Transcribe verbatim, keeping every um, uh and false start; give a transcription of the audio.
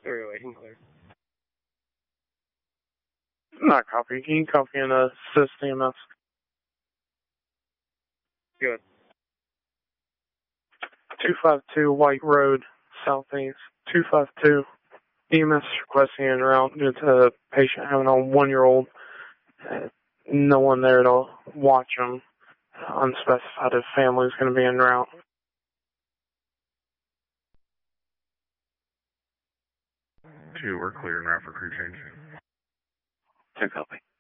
Three-way clear. Not copy. Can you copy in a system? Good. two five two White Road, Southeast. two five two. E M S requesting en route due to a patient having a one-year-old. Uh, no one there to watch them. Unspecified if family's going to be en route. Two, we're clear en route for crew change. Two copy.